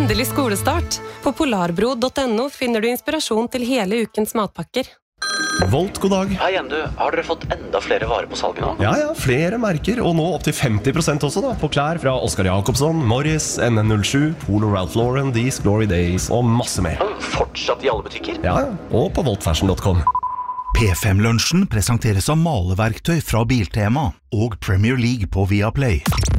Endelig skolestart. På polarbro.no finner du inspirasjon til hele ukens matpakker. Volt, god dag. Hei igjen, du. Har dere fått enda flere varer på salg nå? Ja, flere merker, og nå opp til 50% også da, på klær fra Oscar Jacobsson, Morris, NN07, Polo Ralph Lauren, These Glory Days og masse mer. Fortsatt i alle butikker? Ja, og på voltfashion.com. P5-lunsjen presenteres av maleverktøy fra Biltema og Premier League på Viaplay.